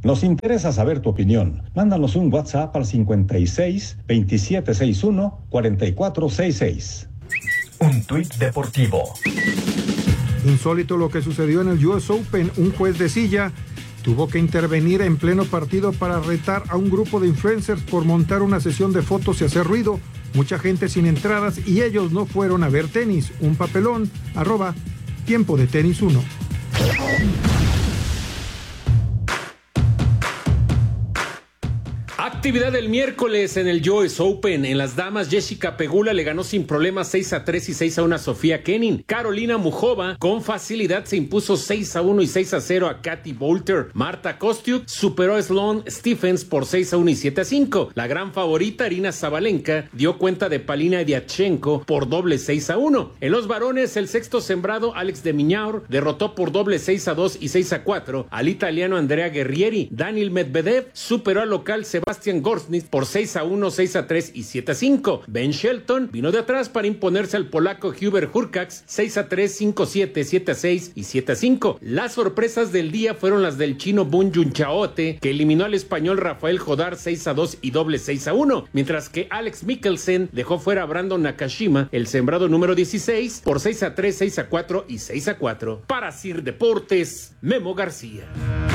Nos interesa saber tu opinión. Mándanos un WhatsApp al 56 2761 4466. Un tuit deportivo. Insólito lo que sucedió en el US Open. Un juez de silla tuvo que intervenir en pleno partido para retar a un grupo de influencers por montar una sesión de fotos y hacer ruido. Mucha gente sin entradas y ellos no fueron a ver tenis. Un papelón, @tiempo de tenis 1. Actividad del miércoles en el US Open. En las damas, Jessica Pegula le ganó sin problemas 6-3 y 6-1 a Sofía Kenin. Carolina Muchova con facilidad se impuso 6-1 y 6-0 a Katy Boulter. Marta Kostyuk superó a Sloane Stephens por 6-1 y 7-5. La gran favorita, Arina Sabalenka, dio cuenta de Palina Diachenko por doble 6-1. En los varones, el sexto sembrado, Alex de Minaur, derrotó por doble 6-2 y 6-4 al italiano Andrea Guerrieri. Daniil Medvedev superó al local Sebastian Gorsnitz por 6-1, 6-3 y 7-5. Ben Shelton vino de atrás para imponerse al polaco Hubert Hurkacz 6-3, 5-7, 7-6 y 7-5. Las sorpresas del día fueron las del chino Bun Junchaote, que eliminó al español Rafael Jodar 6-2 y doble 6-1, mientras que Alex Mikkelsen dejó fuera a Brandon Nakashima, el sembrado número 16, por 6-3, 6-4 y 6-4. Para Sir Deportes, Memo García.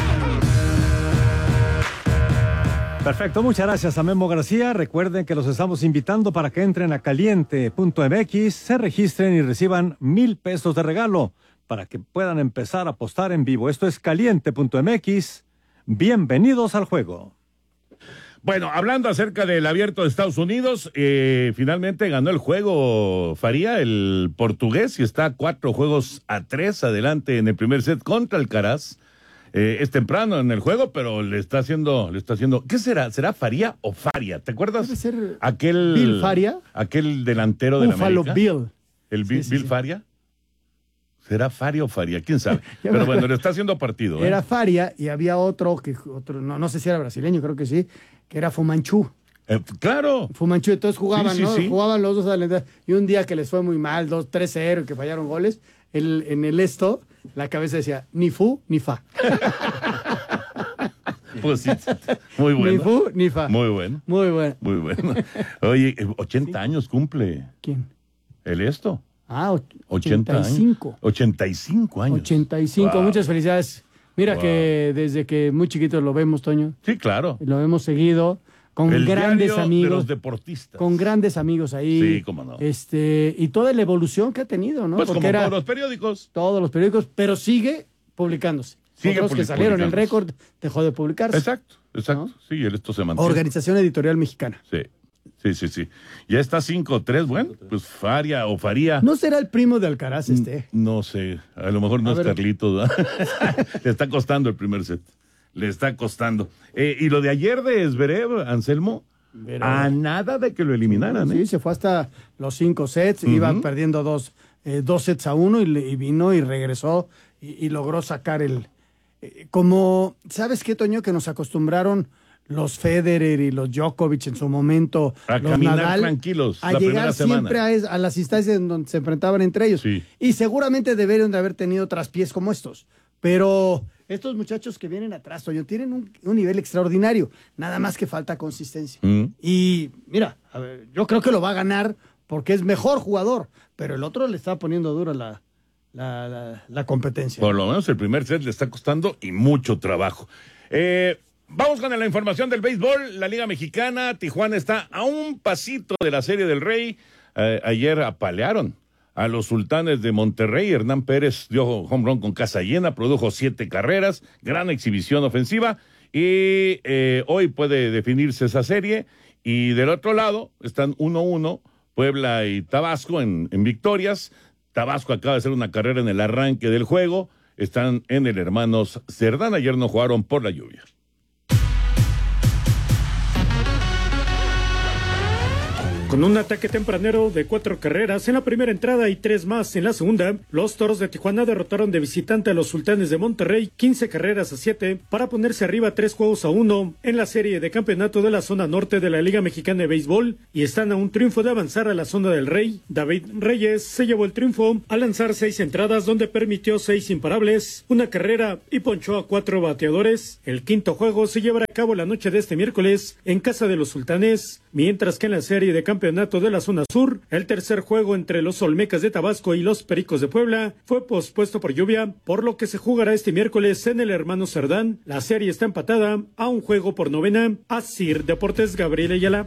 Perfecto, muchas gracias a Memo García. Recuerden que los estamos invitando para que entren a caliente.mx, se registren y reciban $1,000 de regalo para que puedan empezar a apostar en vivo. Esto es caliente.mx. Bienvenidos al juego. Bueno, hablando acerca del Abierto de Estados Unidos, finalmente ganó el juego Faria, el portugués, y está 4-3 adelante en el primer set contra Alcaraz. Es temprano en el juego, pero le está haciendo. ¿Qué será? ¿Será Faria o Faria? ¿Te acuerdas? Debe ser aquel Bill Faria. Aquel delantero de la América. Bill. ¿El sí, Bill Faria? ¿Será Faria o Faria? ¿Quién sabe? Pero bueno, le está haciendo partido. Era Faria y había otro, no sé si era brasileño, creo que sí, que era Fumanchu. Claro. Fumanchu, entonces jugaban, sí, ¿no? Sí. Jugaban los dos adelantados. Y un día que les fue muy mal, 2-3-0, que fallaron goles, en el la cabeza decía, ni fu, ni fa. Pues sí, muy bueno. Ni fu, ni fa. Muy bueno. Muy bueno. Muy bueno. Oye, 80 años cumple. ¿Quién? ¿El esto? 85. 85 años. 85, wow. Muchas felicidades. Mira que desde que muy chiquitos lo vemos, Toño. Sí, claro. Lo hemos seguido. Con el grandes amigos. De los deportistas. Con grandes amigos ahí. Sí, cómo no. Y toda la evolución que ha tenido, ¿no? Pues porque como todos los periódicos. Todos los periódicos, pero sigue publicándose. Otros que salieron en récord, dejó de publicarse. Exacto. ¿No? Sí, esto se mantiene. Organización Editorial Mexicana. Sí. Ya está 5-3, bueno, pues Faria o Faría. ¿No será el primo de Alcaraz No sé, a lo mejor no es Carlitos. Le está costando el primer set. Le está costando. Y lo de ayer de Zverev, Anselmo, a nada de que lo eliminaran. Sí, se fue hasta los 5 sets, iban perdiendo 2 sets a 1 y vino y regresó y logró sacar como, ¿sabes qué, Toño? Que nos acostumbraron los Federer y los Djokovic en su momento, a los caminar Nadal, tranquilos a llegar siempre a las instancias en donde se enfrentaban entre ellos. Sí. Y seguramente deberían de haber tenido traspiés como estos. Pero estos muchachos que vienen atrás, Toño, tienen un nivel extraordinario. Nada más que falta consistencia. Y mira, a ver, yo creo que lo va a ganar porque es mejor jugador, pero el otro le está poniendo dura la competencia. Por lo menos el primer set le está costando y mucho trabajo. Vamos con la información del béisbol. La Liga Mexicana, Tijuana está a un pasito de la Serie del Rey. Ayer apalearon a los Sultanes de Monterrey. Hernán Pérez dio home run con casa llena, produjo 7 carreras, gran exhibición ofensiva. Y hoy puede definirse esa serie. Y del otro lado están 1-1 Puebla y Tabasco en victorias. Tabasco acaba de hacer una carrera en el arranque del juego. Están en el Hermanos Cerdán. Ayer no jugaron por la lluvia. Con un ataque tempranero de 4 carreras en la primera entrada y 3 más en la segunda, los Toros de Tijuana derrotaron de visitante a los Sultanes de Monterrey 15 carreras a 7 para ponerse arriba 3-1 en la serie de campeonato de la zona norte de la Liga Mexicana de Béisbol y están a un triunfo de avanzar a la zona del Rey. David Reyes se llevó el triunfo al lanzar 6 entradas donde permitió 6 imparables, una carrera y ponchó a 4 bateadores. El quinto juego se llevará a cabo la noche de este miércoles en casa de los Sultanes, mientras que en la serie de campeonato de la zona sur, el tercer juego entre los Olmecas de Tabasco y los Pericos de Puebla fue pospuesto por lluvia, por lo que se jugará este miércoles en el Hermano Cerdán. La serie está empatada a un juego por novena. Asir Deportes, Gabriel Ayala.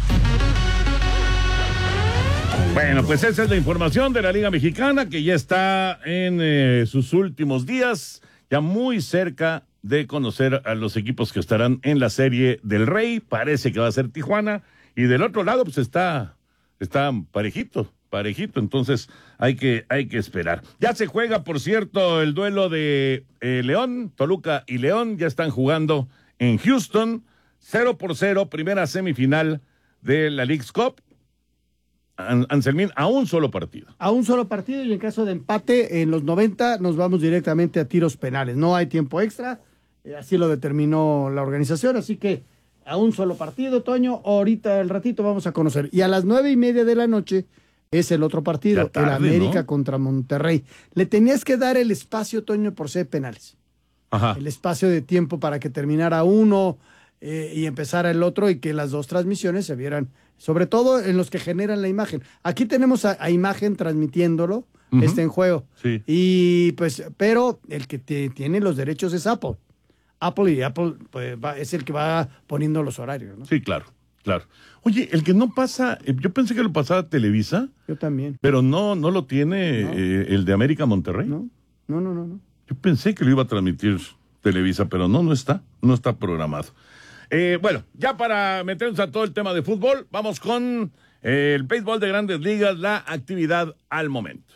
Bueno, pues esa es la información de la Liga Mexicana, que ya está en sus últimos días, ya muy cerca de conocer a los equipos que estarán en la serie del Rey. Parece que va a ser Tijuana. Y del otro lado, pues está parejito, entonces hay que esperar. Ya se juega, por cierto, el duelo de León, Toluca y León, ya están jugando en Houston, 0-0, primera semifinal de la Leagues Cup. Anselmín, a un solo partido. A un solo partido, y en caso de empate, en los 90 nos vamos directamente a tiros penales. No hay tiempo extra, así lo determinó la organización, así que a un solo partido, Toño. Ahorita, al ratito, vamos a conocer. Y a las 9:30 de la noche es el otro partido, tarde, el América, ¿no?, contra Monterrey. Le tenías que dar el espacio, Toño, por ser penales. Ajá. El espacio de tiempo para que terminara uno y empezara el otro, y que las dos transmisiones se vieran, sobre todo en los que generan la imagen. Aquí tenemos a imagen transmitiéndolo, en juego. Sí. Y pues, pero el que tiene los derechos es Apple. Apple pues, es el que va poniendo los horarios, ¿no? Sí, claro. Oye, el que no pasa, yo pensé que lo pasaba Televisa. Yo también. Pero no lo tiene, ¿no? El de América Monterrey. No. Yo pensé que lo iba a transmitir Televisa, pero no está programado. Bueno, ya para meternos a todo el tema de fútbol, vamos con el béisbol de Grandes Ligas, la actividad al momento.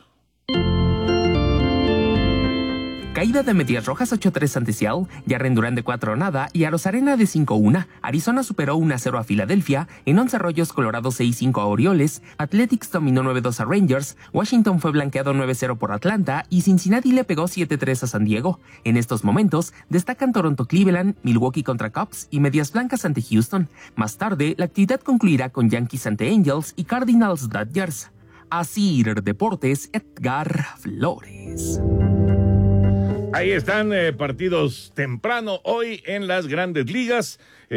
Caída de Medias Rojas 8-3 ante Seattle, Jarren Duran de 4-0 y Arozarena de 5-1. Arizona superó 1-0 a Filadelfia, en 11 rollos Colorado 6-5 a Orioles, Athletics dominó 9-2 a Rangers, Washington fue blanqueado 9-0 por Atlanta y Cincinnati le pegó 7-3 a San Diego. En estos momentos destacan Toronto Cleveland, Milwaukee contra Cubs y Medias Blancas ante Houston. Más tarde, la actividad concluirá con Yankees ante Angels y Cardinals Dodgers. Asir Deportes, Edgar Flores. Ahí están partidos temprano hoy en las Grandes Ligas.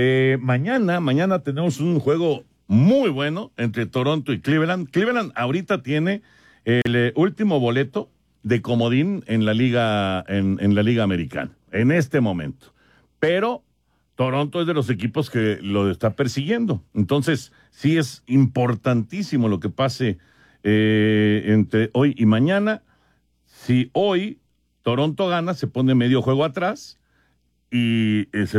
Mañana tenemos un juego muy bueno entre Toronto y Cleveland. Cleveland ahorita tiene el último boleto de comodín en la liga en la Liga Americana en este momento. Pero Toronto es de los equipos que lo está persiguiendo. Entonces, sí es importantísimo lo que pase entre hoy y mañana. Si hoy Toronto gana, se pone medio juego atrás y se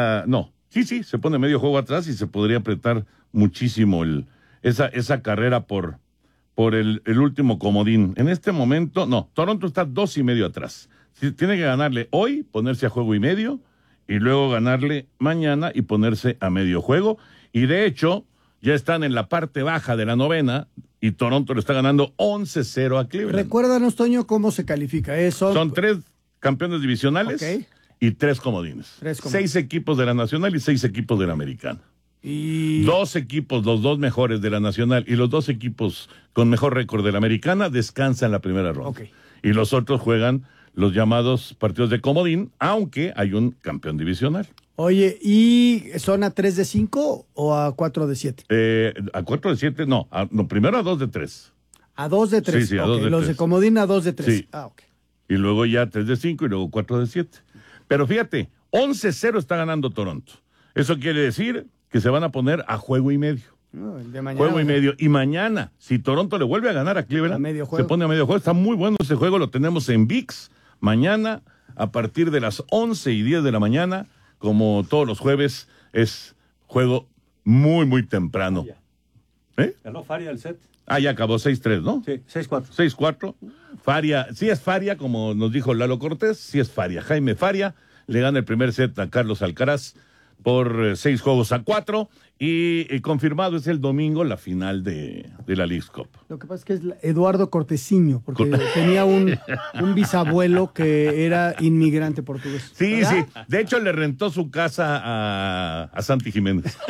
pone medio juego atrás y se podría apretar muchísimo esa carrera por el último comodín. En este momento, no, Toronto está 2.5 atrás. Tiene que ganarle hoy, ponerse a juego y medio, y luego ganarle mañana y ponerse a medio juego. Y de hecho, ya están en la parte baja de la novena, y Toronto le está ganando 11-0 a Cleveland. Recuérdanos, Toño, cómo se califica eso. Son 3 campeones divisionales, y 3 comodines. 6 equipos de la Nacional y 6 equipos de la Americana. Y 2 equipos, los 2 mejores de la Nacional y los 2 equipos con mejor récord de la Americana descansan la primera ronda. Y los otros juegan los llamados partidos de comodín, aunque hay un campeón divisional. Oye, ¿y son a 3 de 5 o a 4 de 7? A 4 de 7, no, primero a 2 de 3. A 2 de 3. Sí, a 2 de 3. Los de comodín a 2 de 3. Sí. Y luego ya 3 de 5 y luego 4 de 7. Pero fíjate, 11-0 está ganando Toronto. Eso quiere decir que se van a poner a juego y medio. El de mañana, juego y medio. Y mañana, si Toronto le vuelve a ganar a Cleveland, se pone a medio juego. Está muy bueno ese juego, lo tenemos en ViX. Mañana, a partir de las 11:10 de la mañana, como todos los jueves, es juego muy, muy temprano. Ganó Faria el set. Ya acabó 6-3, ¿no? Sí, 6-4. 6-4. Faria, sí es Faria, como nos dijo Lalo Cortés, sí es Faria. Jaime Faria le gana el primer set a Carlos Alcaraz por 6-4 y confirmado es el domingo la final de la Leagues Cup. Lo que pasa es que es Eduardo Cortesiño, porque tenía un bisabuelo que era inmigrante portugués. Sí, ¿verdad? sí. De hecho, le rentó su casa a Santi Jiménez.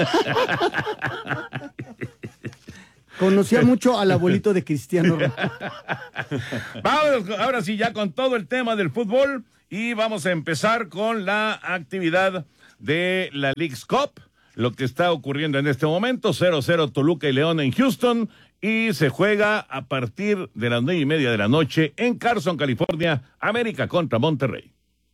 Conocía mucho al abuelito de Cristiano Ronaldo. Vamos ahora sí ya con todo el tema del fútbol y vamos a empezar con la actividad de la Leagues Cup. Lo que está ocurriendo en este momento, 0-0 Toluca y León en Houston, y se juega a partir de las 9:30 de la noche en Carson, California, América contra Monterrey.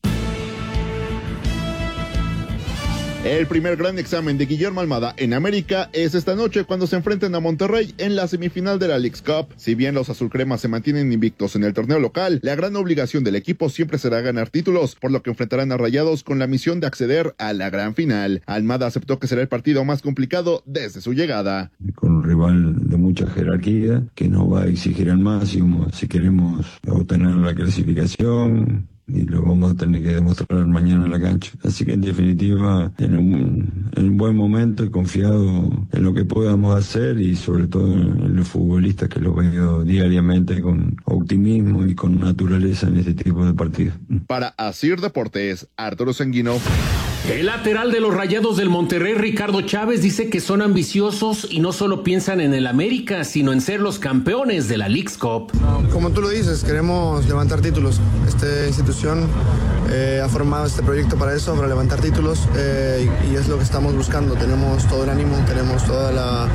El primer gran examen de Guillermo Almada en América es esta noche cuando se enfrenten a Monterrey en la semifinal de la Leagues Cup. Si bien los azulcremas se mantienen invictos en el torneo local, la gran obligación del equipo siempre será ganar títulos, por lo que enfrentarán a Rayados con la misión de acceder a la gran final. Almada aceptó que será el partido más complicado desde su llegada. Con un rival de mucha jerarquía que nos va a exigir al máximo si queremos obtener la clasificación, y lo vamos a tener que demostrar mañana en la cancha. Así que en definitiva, en un buen momento y confiado en lo que podamos hacer y sobre todo en los futbolistas que los veo diariamente con optimismo y con naturaleza en este tipo de partidos. Para Asir Deportes, Arturo Sanguino. El lateral de los Rayados del Monterrey, Ricardo Chávez, dice que son ambiciosos y no solo piensan en el América, sino en ser los campeones de la Leagues Cup. Como tú lo dices, queremos levantar títulos. Esta institución ha formado este proyecto para eso, para levantar títulos, y es lo que estamos buscando. Tenemos todo el ánimo, tenemos toda la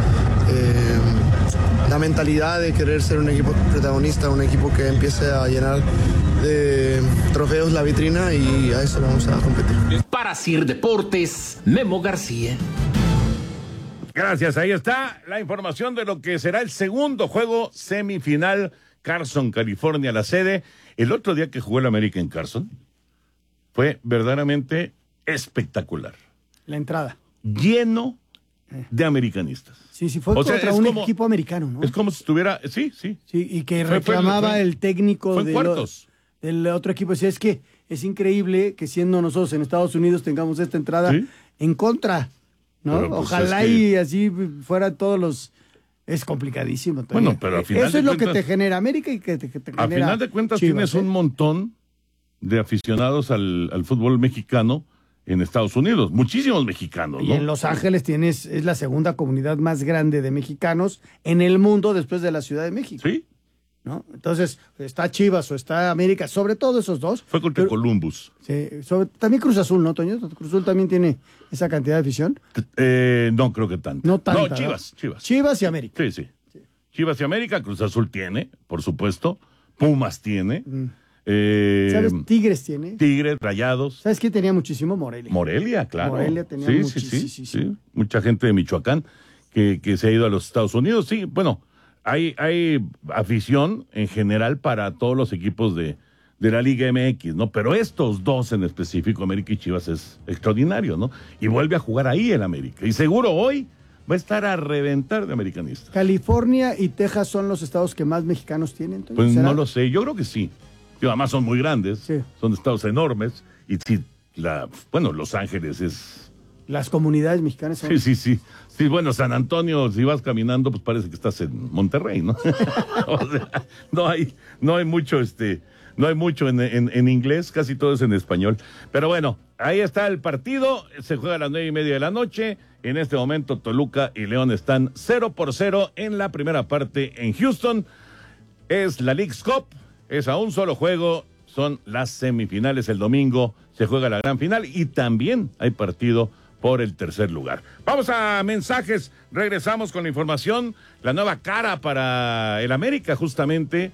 mentalidad de querer ser un equipo protagonista, un equipo que empiece a llenar de trofeos la vitrina, y a eso vamos a competir. Para Sir Deportes, Memo García. Gracias, ahí está la información de lo que será el segundo juego semifinal, Carson, California, la sede. El otro día que jugó el América en Carson fue verdaderamente espectacular. La entrada. Lleno de americanistas. Sí, fue contra un equipo americano, ¿no? Es como si estuviera, sí. Sí, y que reclamaba el técnico del otro equipo. Decía, es que es increíble que siendo nosotros en Estados Unidos tengamos esta entrada en contra, ¿no? Pero, pues, ojalá y así fueran todos los... Es complicadísimo todavía. Bueno, pero al final eso es lo que te genera América y que te genera al final de cuentas Chivas, tienes un montón de aficionados al fútbol mexicano en Estados Unidos, muchísimos mexicanos, ¿no? Y en Los Ángeles es la segunda comunidad más grande de mexicanos en el mundo después de la Ciudad de México. Sí. ¿No? Entonces, está Chivas o está América, sobre todo esos dos. Fue contra Columbus. Sí, también Cruz Azul, ¿no, Toño? Cruz Azul también tiene esa cantidad de afición. No creo que tanto. No tanto. No, Chivas. Chivas y América. Sí. Chivas y América, Cruz Azul tiene, por supuesto. Pumas tiene. ¿Sabes? Tigres tiene. Tigres, Rayados. ¿Sabes quién tenía muchísimo? Morelia. Morelia, claro. Morelia tenía muchísimo. Sí. Mucha gente de Michoacán que se ha ido a los Estados Unidos. Sí, bueno, hay afición en general para todos los equipos de la Liga MX, ¿no? Pero estos dos en específico, América y Chivas, es extraordinario, ¿no? Y vuelve a jugar ahí el América. Y seguro hoy va a estar a reventar de americanistas. ¿California y Texas son los estados que más mexicanos tienen? Pues no lo sé, yo creo que sí. Además son muy grandes, son estados enormes. Y sí, Los Ángeles es... Las comunidades mexicanas son... Sí, bueno, San Antonio, si vas caminando, pues parece que estás en Monterrey, ¿no? O sea, no hay mucho, no hay mucho en inglés, casi todo es en español. Pero bueno, ahí está el partido, se juega a las 9:30 de la noche. En este momento Toluca y León están 0-0 en la primera parte en Houston. Es la Leagues Cup, es a un solo juego, son las semifinales. El domingo se juega la gran final y también hay partido por el tercer lugar. Vamos a mensajes, regresamos con la información, la nueva cara para el América, justamente,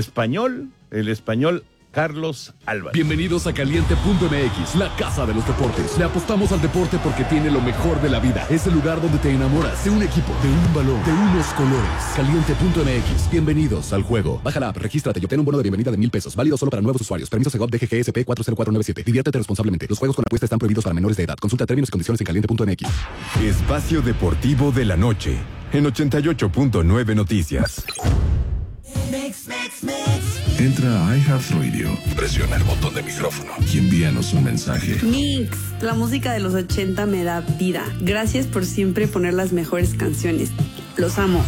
el español Carlos Álvarez. Bienvenidos a Caliente.mx, la casa de los deportes. Le apostamos al deporte porque tiene lo mejor de la vida. Es el lugar donde te enamoras de un equipo, de un balón, de unos colores. Caliente.mx, bienvenidos al juego. Baja la app, regístrate y obtén un bono de bienvenida de $1,000. Válido solo para nuevos usuarios. Permiso Segov DGGSP 40497. Diviértete responsablemente. Los juegos con apuesta están prohibidos para menores de edad. Consulta términos y condiciones en Caliente.mx. Espacio Deportivo de la Noche en 88.9 Noticias. Entra a iHeartRadio, presiona el botón de micrófono y envíanos un mensaje. Mix, la música de los 80 me da vida. Gracias por siempre poner las mejores canciones. Los amo.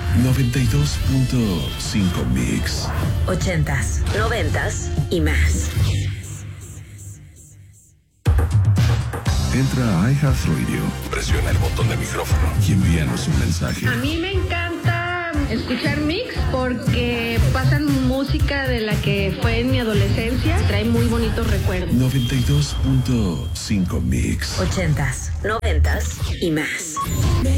92.5 Mix. 80s, 90s y más. Entra a iHeartRadio, presiona el botón de micrófono y envíanos un mensaje. A mí me encanta escuchar Mix porque pasan música de la que fue en mi adolescencia. Trae muy bonitos recuerdos. 92.5 Mix. 80s, 90s y más.